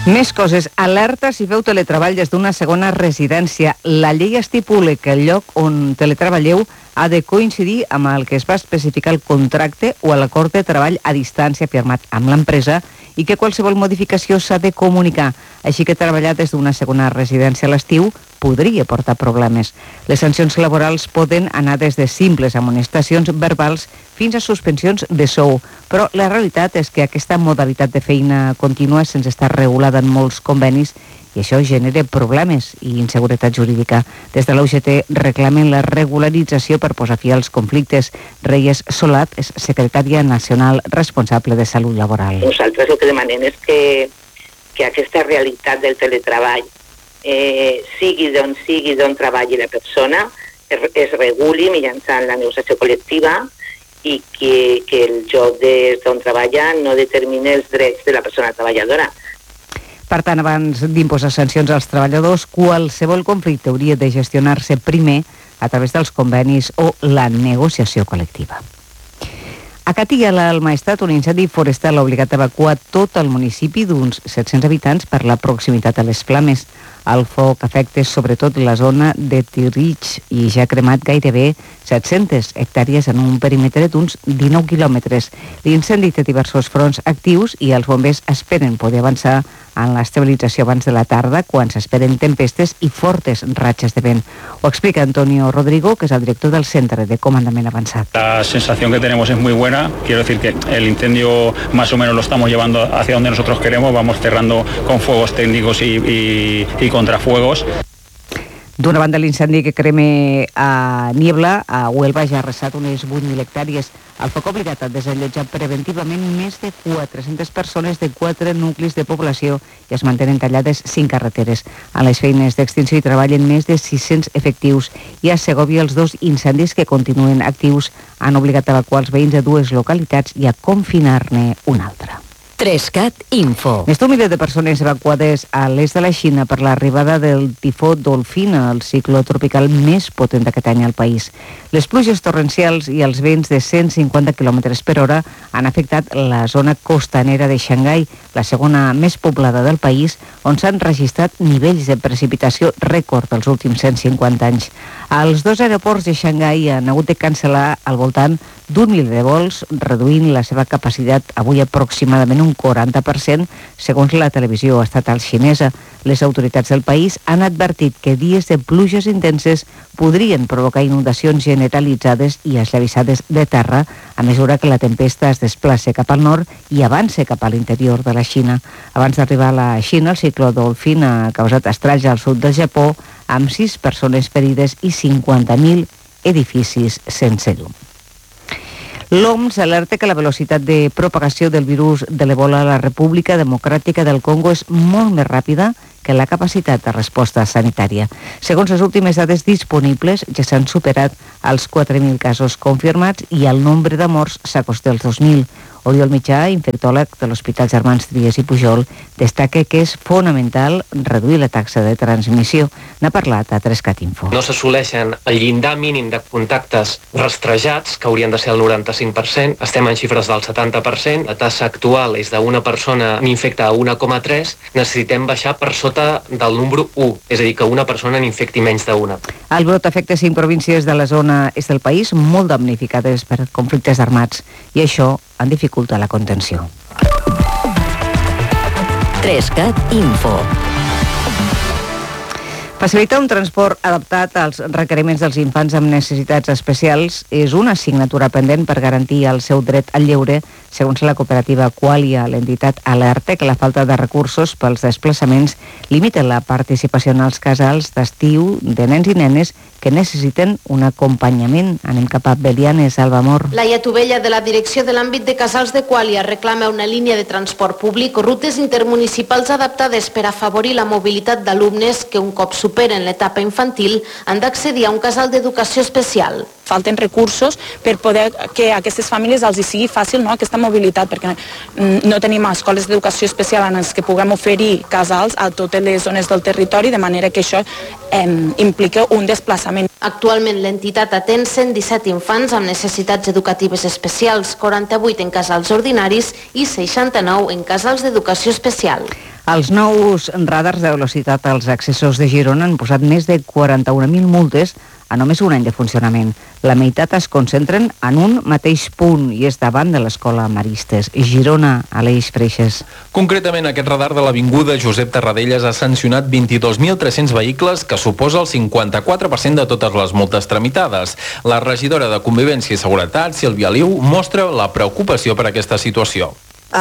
Més coses. Alerta si feu teletreball des d'una segona residència. La llei estipula que el lloc on teletreballeu ha de coincidir amb el que es va especificar el contracte o l'acord de treball a distància firmat amb l'empresa i que qualsevol modificació s'ha de comunicar. Així que treballar des d'una segona residència a l'estiu podria portar problemes. Les sancions laborals poden anar des de simples amonestacions verbals fins a suspensions de sou, però la realitat és que aquesta modalitat de feina contínua sense estar regulada en molts convenis i això genera problemes i inseguretat jurídica. Des de la UGT reclamen la regularització per posar fi als conflictes. Reyes Solat és secretària nacional responsable de salut laboral. Nosaltres el que demanem és que aquesta realitat del teletreball, sigui d'on treballi la persona, es reguli mitjançant la negociació col·lectiva i que el lloc d'on treballa no determini els drets de la persona treballadora. Per tant, abans d'imposar sancions als treballadors, qualsevol conflicte hauria de gestionar-se primer a través dels convenis o la negociació col·lectiva. A Catiala, al Maestrat, un incendi forestal ha obligat a evacuar tot el municipi d'uns 700 habitants per la proximitat a les flames. El foc afecta sobretot la zona de Tirich i ja ha cremat gairebé 700 hectàrees en un perímetre d'uns 19 quilòmetres. L'incendi té diversos fronts actius i els bombers esperen poder avançar en l'estabilització abans de la tarda, quan s'esperen tempestes i fortes ratxes de vent. Ho explica Antonio Rodrigo, que és el director del Centre de Comandament Avançat. La sensación que tenemos es muy buena. Quiero decir que el incendio más o menos lo estamos llevando hacia donde nosotros queremos. Vamos cerrando con fuegos técnicos y contrafuegos. D'una banda, l'incendi que crema a Niebla, a Huelva, ja ha arrasat unes 8.000 hectàrees. El foc ha obligat a desallotjar preventivament més de 400 persones de 4 nuclis de població i es mantenen tallades 5 carreteres. En les feines d'extinció hi treballen més de 600 efectius i a Segòvia els 2 incendis que continuen actius han obligat a evacuar els veïns de 2 localitats i a confinar-ne una altra. 3CAT Info. Més d'un miler de persones evacuades a l'est de la Xina per l'arribada del tifó Dolfina, el cicló tropical més potent d'aquest any al país. Les pluges torrencials i els vents de 150 km per hora han afectat la zona costanera de Xangai, la segona més poblada del país, on s'han registrat nivells de precipitació rècord dels últims 150 anys. Els 2 aeroports de Xangai han hagut de cancel·lar al voltant d'1.000 de vols, reduint la seva capacitat avui aproximadament un 40%, segons la televisió estatal xinesa. Les autoritats del país han advertit que dies de pluges intenses podrien provocar inundacions generalitzades i esllavissades de terra a mesura que la tempesta es desplaça cap al nord i avança cap a l'interior de la Xina. Abans d'arribar a la Xina, el cicló Dolphin ha causat estralls al sud del Japó, amb 6 persones ferides i 50.000 edificis sense llum. L'OMS alerta que la velocitat de propagació del virus de l'Ebola a la República Democràtica del Congo és molt més ràpida que la capacitat de resposta sanitària. Segons les últimes dades disponibles, ja s'han superat els 4.000 casos confirmats i el nombre de morts s'acosta als 2.000. Oriol Mitjà, infectòleg de l'Hospital Germans Trias i Pujol, destaca que és fonamental reduir la taxa de transmissió. N'ha parlat a 3CAT Info. No s'assoleixen el llindar mínim de contactes rastrejats, que haurien de ser el 95%. Estem en xifres del 70%. La tassa actual és d'una persona n'infecta a 1,3. Necessitem baixar per sota del número 1, és a dir, que una persona n'infecti menys d'una. El brot afecta 5 províncies de la zona est del país, molt damnificades per conflictes armats, i això en dificulta la contenció. 3CAT Info. Facilitar un transport adaptat als requeriments dels infants amb necessitats especials és una assignatura pendent per garantir el seu dret al lleure, segons la cooperativa Qualia. L'entitat alerta que la falta de recursos pels desplaçaments limita la participació en els casals d'estiu de nens i nenes que necessiten un acompanyament. Anem cap a Belianes, Albamor. Laia Tovella, de la Direcció de l'Àmbit de Casals de Qualia, reclama una línia de transport públic o rutes intermunicipals adaptades per afavorir la mobilitat d'alumnes que un cop superen l'etapa infantil han d'accedir a un casal d'educació especial. Falten recursos per poder que a aquestes famílies els hi sigui fàcil, no, aquesta mobilitat, perquè no tenim escoles d'educació especial en les que puguem oferir casals a totes les zones del territori, de manera que això implica un desplaçament. Actualment l'entitat atén 117 infants amb necessitats educatives especials, 48 en casals ordinaris i 69 en casals d'educació especial. Els nous radars de velocitat als accessos de Girona han posat més de 41.000 multes a només un any de funcionament. La meitat es concentren en un mateix punt i és davant de l'Escola Maristes. Girona, Aleix Freixes. Concretament, aquest radar de l'Avinguda Josep Tarradellas ha sancionat 22.300 vehicles, que suposa el 54% de totes les multes tramitades. La regidora de Convivència i Seguretat, Sílvia Liu, mostra la preocupació per aquesta situació.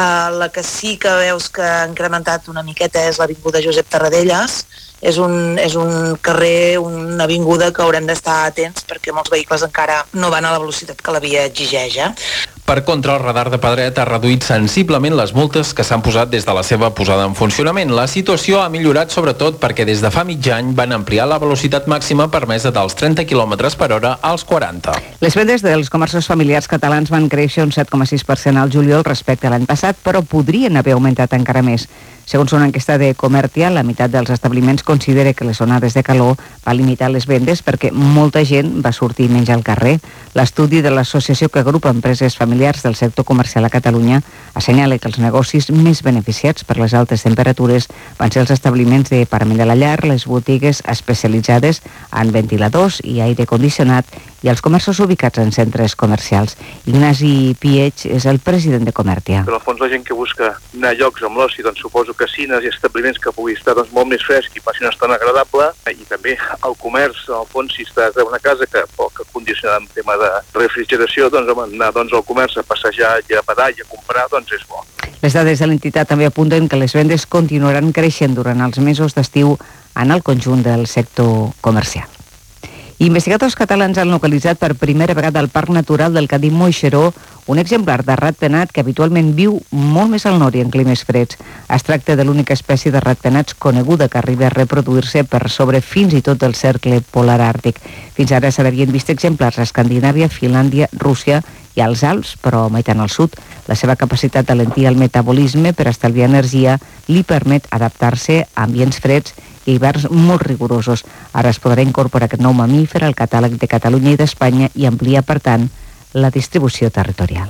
La que sí que veus que ha incrementat una miqueta és l'Avinguda Josep Tarradellas. És un carrer, una avinguda que haurem d'estar atents perquè molts vehicles encara no van a la velocitat que la via exigeix. Per contra, el radar de Pedret ha reduït sensiblement les multes que s'han posat des de la seva posada en funcionament. La situació ha millorat sobretot perquè des de fa mig any van ampliar la velocitat màxima permesa dels 30 km per hora als 40. Les vendes dels comerços familiars catalans van créixer un 7,6% al juliol respecte a l'any passat, però podrien haver augmentat encara més. Segons una enquesta de Comertia, la meitat dels establiments considera que les onades de calor va limitar les vendes perquè molta gent va sortir menys al carrer. L'estudi de l'associació que agrupa empreses familiars del sector comercial a Catalunya assenyala que els negocis més beneficiats per les altes temperatures van ser els establiments de parament de la llar, les botigues especialitzades en ventiladors i aire condicionat i els comerços ubicats en centres comercials. Ignasi Piech és el president de Comertia. Per al fons, la gent que busca anar a llocs amb l'oci, doncs suposo casines i establiments que pugui estar molt més fresc i passi una estona agradable, i també el comerç, al fons, si estàs en una casa que poc condicionada en tema de refrigeració, doncs anar al comerç a passejar i a badar i a comprar, doncs és bo. Les dades de l'entitat també apunten que les vendes continuaran creixent durant els mesos d'estiu en el conjunt del sector comercial. Investigadors catalans han localitzat per primera vegada al Parc Natural del Cadí Moixeró un exemplar de ratpenat que habitualment viu molt més al nord i en climes freds. Es tracta de l'única espècie de ratpenats coneguda que arriba a reproduir-se per sobre fins i tot del cercle polar àrtic. Fins ara se n'havien vist exemplars a Escandinàvia, Finlàndia, Rússia i als Alps, però mai tant al sud. La seva capacitat d'alentir el metabolisme per estalviar energia li permet adaptar-se a ambients freds i hiverns molt rigorosos. Ara es podrà incorporar aquest nou mamífer al catàleg de Catalunya i d'Espanya i ampliar, per tant, la distribució territorial.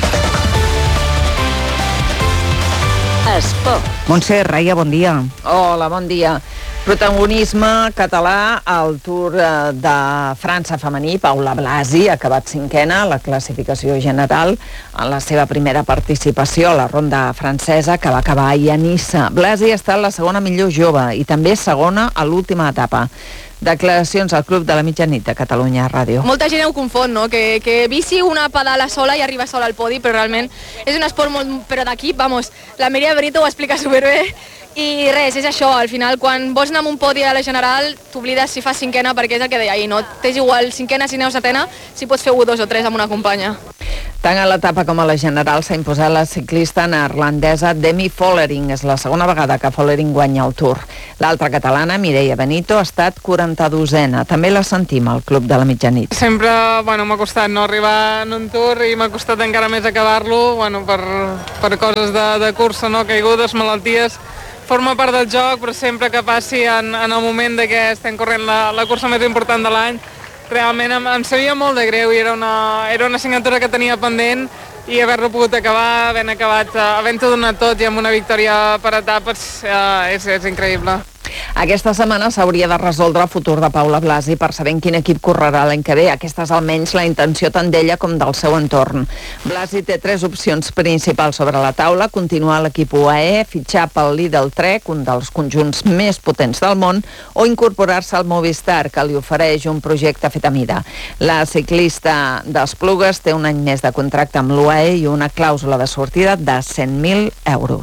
Esport. Montse Raia, bon dia. Hola, bon dia. Protagonisme català al Tour de França femení. Paula Blasi ha acabat cinquena a la classificació general en la seva primera participació a la ronda francesa que va acabar ahir a Niça. Blasi ha estat la segona millor jove i també segona a l'última etapa. Declaracions al Club de la Mitjanit de Catalunya Ràdio. Molta gent ho confon, no? Que bici una pedala sola i arriba sola al podi, però realment és un esport molt però d'equip, vamos. La Míriam Brito ho explica superbé. I res, és això, al final quan vols anar amb un podi a la general t'oblides si fas cinquena, perquè és el que deia ahir, no? T'és igual cinquena, cinquena o setena, si pots fer 1, 2 o 3 amb una companya. Tant a l'etapa com a la general s'ha imposat la ciclista neerlandesa Demi Vollering. És la segona vegada que Vollering guanya el Tour. L'altra catalana, Mireia Benito, ha estat 42a. També la sentim al Club de la Mitjanit. Sempre m'ha costat no arribar en un Tour i m'ha costat encara més acabar-lo per coses de cursa, no? Caigudes, malalties. Forma part del joc, però sempre que passi en el moment de que estem corrent la cursa més important de l'any, realment em sabia molt de greu i era una assignatura que tenia pendent i haver-lo pogut acabar, havent-ho donat tot i amb una victòria per etapes és increïble. Aquesta setmana s'hauria de resoldre el futur de Paula Blasi per saber en quin equip correrà l'any que ve. Aquesta és almenys la intenció tant d'ella com del seu entorn. Blasi té 3 opcions principals sobre la taula: continuar a l'equip UAE, fitxar pel Lidl Trek, un dels conjunts més potents del món, o incorporar-se al Movistar, que li ofereix un projecte fet a mida. La ciclista d'Esplugues té un any més de contracte amb l'UAE i una clàusula de sortida de 100.000 euros.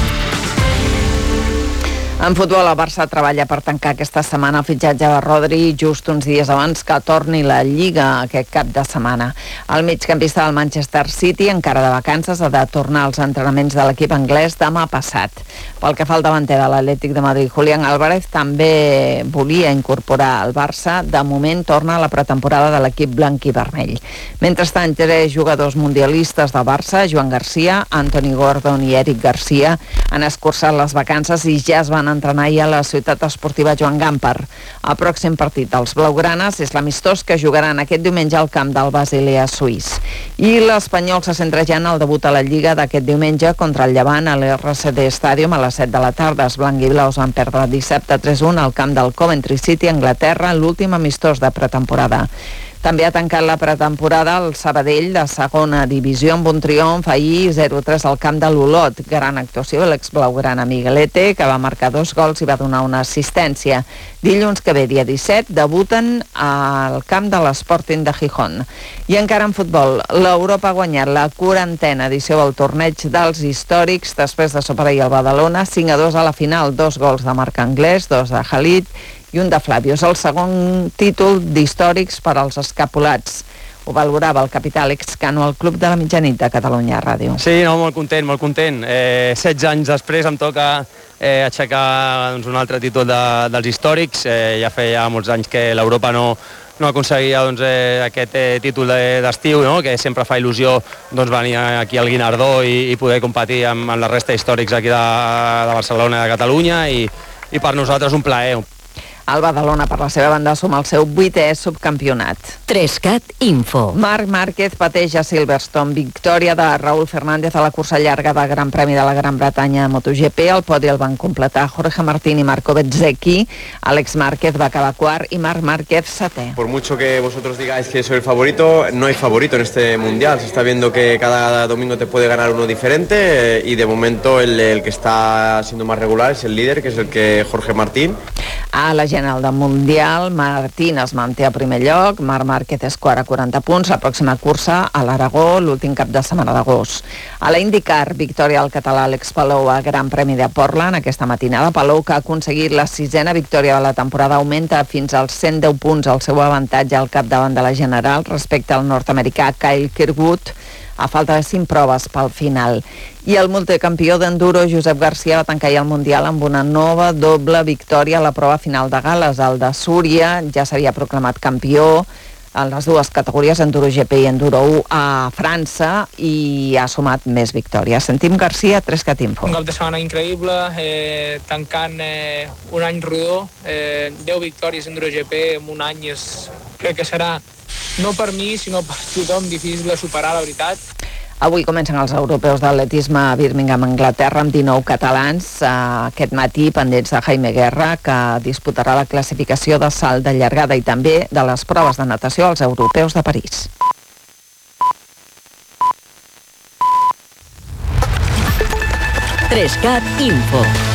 En futbol, el Barça treballa per tancar aquesta setmana el fitxatge de Rodri just uns dies abans que torni la Lliga aquest cap de setmana. El migcampista del Manchester City, encara de vacances, ha de tornar als entrenaments de l'equip anglès demà passat. Pel que fa al davanter de l'Atlètic de Madrid, Julián Álvarez, també volia incorporar el Barça. De moment torna a la pretemporada de l'equip blanc i vermell. Mentrestant, 3 jugadors mundialistes del Barça, Joan Garcia, Anthony Gordon i Eric Garcia, han escurçat les vacances i ja es van entrenar ahir a la ciutat esportiva Joan Gamper. El pròxim partit dels blaugranes és l'amistós que jugaran aquest diumenge al camp del Basilea suís. I l'Espanyol se centra ja en el debut a la Lliga d'aquest diumenge contra el Llevant a l'RCD Stadium a les 7 de la tarda. Els blanc-i-blaus van perdre dissabte 3-1 al camp del Coventry City, Anglaterra, l'últim amistós de pretemporada. També ha tancat la pretemporada el Sabadell de segona divisió amb un triomf ahir 0-3 al camp de l'Olot. Gran actuació de l'ex-blaugrana Miguelete, que va marcar 2 gols i va donar una assistència. Dilluns que ve, dia 17, debuten al camp de l'Sporting de Gijón. I encara en futbol, l'Europa ha guanyat la 40a edició del torneig dels històrics després de superar el Badalona 5-2 a la final, 2 gols de Marc Anglès, 2 de Khalid i un de Flavio. És el segon títol d'històrics per als escapulats. Ho valorava el capità Àlex Cano al Club de la Mitjanit de Catalunya Ràdio. Sí, no, molt content, molt content. 16 anys després em toca aixecar un altre títol dels històrics. Ja feia molts anys que l'Europa no aconseguia aquest títol d'estiu, que sempre fa il·lusió venir aquí al Guinardó i poder competir amb la resta d'històrics aquí de Barcelona i de Catalunya, i per nosaltres un plaer. El Badalona, per la seva banda, suma el seu 8è subcampionat. 3CAT Info. Marc Márquez pateix a Silverstone. Victòria de Raúl Fernández a la cursa llarga del Gran Premi de la Gran Bretanya a MotoGP. El podi el van completar Jorge Martín i Marco Bezzecchi. Àlex Márquez va acabar quart i Marc Márquez setè. Por mucho que vosotros digáis que soy el favorito, no hay favorito en este mundial. Se está viendo que cada domingo te puede ganar uno diferente y de momento el que está siendo más regular es el líder, que es el que Jorge Martín. A la general del Mundial, Martín es manté a primer lloc, Marc Márquez és quart a 40 punts, la pròxima cursa a l'Aragó, l'últim cap de setmana d'agost. A la IndyCar, victòria al català Àlex Palou a Gran Premi de Portland aquesta matinada. Palou, que ha aconseguit la 6a victòria de la temporada, augmenta fins als 110 punts el seu avantatge al capdavant de la general respecte al nord-americà Kyle Kirkwood, a falta de 5 proves pel final. I el multicampió d'enduro Josep Garcia va tancar el Mundial amb una nova doble victòria a la prova final de Gal·les. El de Súria ja s'havia proclamat campió en les dues categories, Enduro GP i Enduro 1 a França, i ha sumat més victòries. Sentim Garcia, 3CAT Info. Un cap de setmana increïble, tancant un any rodó, 10 victòries Enduro GP en un any, crec que serà, no per mi, sinó per tothom, difícil de superar, la veritat. Avui comencen els europeus d'atletisme a Birmingham, Anglaterra, amb 19 catalans. Aquest matí, pendents de Jaime Guerra, que disputarà la classificació de salt de llargada i també de les proves de natació als europeus de París. 3CAT Info.